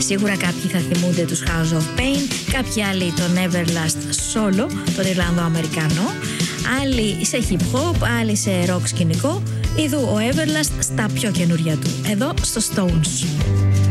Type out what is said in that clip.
Σίγουρα κάποιοι θα θυμούνται τους House of Pain, κάποιοι άλλοι τον Everlast solo, τον Ιρλανδο-Αμερικανό, άλλοι σε hip hop, άλλοι σε rock σκηνικό. Ιδού ο Everlast στα πιο καινούρια του, εδώ στο Stones.